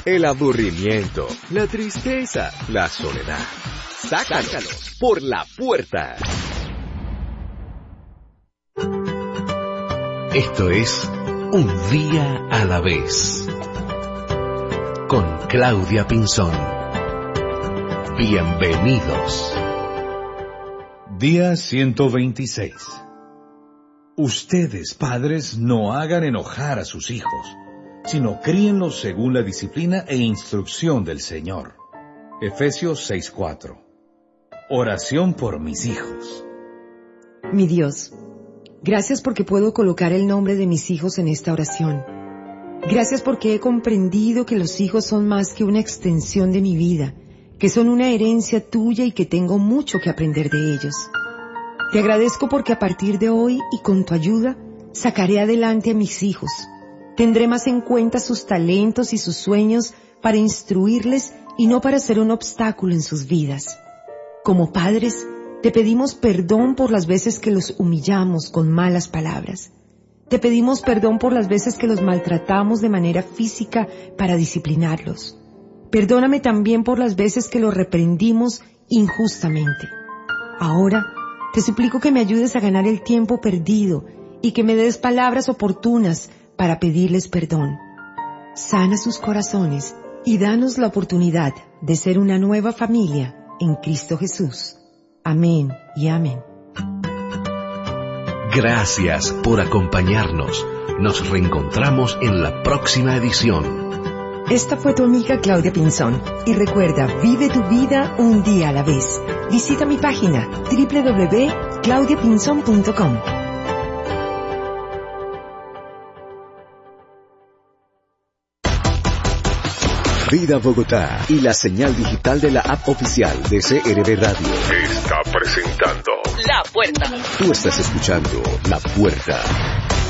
el aburrimiento, la tristeza, la soledad. Sácalos por la puerta. Esto es Un Día a la Vez, con Claudia Pinzón. Bienvenidos. Día 126. Ustedes, padres, no hagan enojar a sus hijos, sino críenlos según la disciplina e instrucción del Señor. Efesios 6:4. Oración por mis hijos. Mi Dios, gracias porque puedo colocar el nombre de mis hijos en esta oración. Gracias porque he comprendido que los hijos son más que una extensión de mi vida, que son una herencia tuya y que tengo mucho que aprender de ellos. Te agradezco porque a partir de hoy y con tu ayuda, sacaré adelante a mis hijos. Tendré más en cuenta sus talentos y sus sueños para instruirles y no para ser un obstáculo en sus vidas. Como padres, te pedimos perdón por las veces que los humillamos con malas palabras. Te pedimos perdón por las veces que los maltratamos de manera física para disciplinarlos. Perdóname también por las veces que los reprendimos injustamente. Ahora, te suplico que me ayudes a ganar el tiempo perdido y que me des palabras oportunas para pedirles perdón. Sana sus corazones y danos la oportunidad de ser una nueva familia en Cristo Jesús. Amén y amén. Gracias por acompañarnos. Nos reencontramos en la próxima edición. Esta fue tu amiga Claudia Pinzón. Y recuerda, vive tu vida un día a la vez. Visita mi página www.claudiapinzon.com. Vida Bogotá y la señal digital de la app oficial de CRB Radio Está presentando La Puerta. Tú estás escuchando La Puerta.